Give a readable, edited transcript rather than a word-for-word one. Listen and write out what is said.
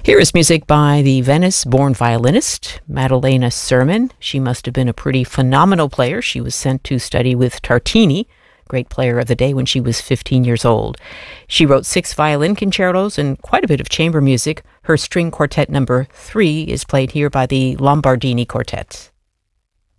Here is music by the Venice-born violinist Maddalena Sermon. She must have been a pretty phenomenal player. She was sent to study with Tartini, great player of the day, when she was 15 years old. She wrote 6 violin concertos and quite a bit of chamber music. Her string quartet number 3 is played here by the Lombardini Quartet.